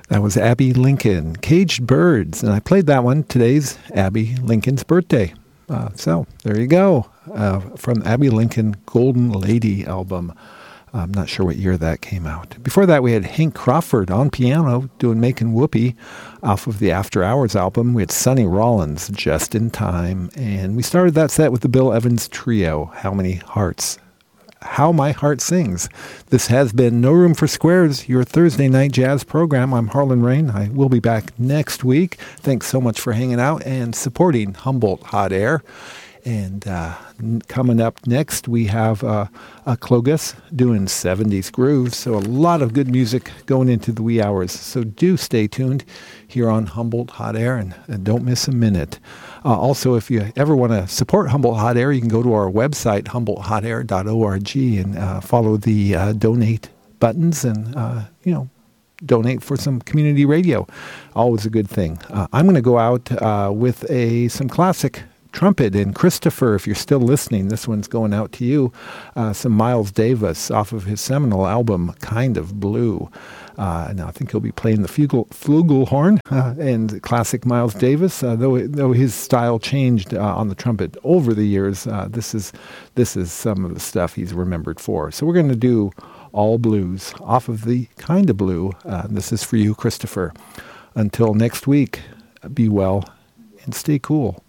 That was Abbey Lincoln, Caged Birds, and I played that one. Today's Abbey Lincoln's birthday. So there you go, from Abbey Lincoln Golden Lady album. I'm not sure what year that came out. Before that, we had Hank Crawford on piano doing Makin' Whoopee off of the After Hours album. We had Sonny Rollins, Just in Time. And we started that set with the Bill Evans Trio, How My Heart Sings. This has been No Room for Squares, your Thursday night jazz program. I'm Harlan Rain. I will be back next week. Thanks so much for hanging out and supporting Humboldt Hot Air. And coming up next, we have Clogus doing 70s grooves. So a lot of good music going into the wee hours. So do stay tuned here on Humboldt Hot Air and don't miss a minute. Also, if you ever want to support Humboldt Hot Air, you can go to our website, humboldthotair.org, and follow the donate buttons and, donate for some community radio. Always a good thing. I'm going to go out with some classic trumpet. And Christopher, if you're still listening, this one's going out to you. Some Miles Davis off of his seminal album, Kind of Blue. And I think he'll be playing the flugelhorn and classic Miles Davis. Though his style changed on the trumpet over the years, this is some of the stuff he's remembered for. So we're going to do all blues off of the Kind of Blue. This is for you, Christopher. Until next week, be well and stay cool.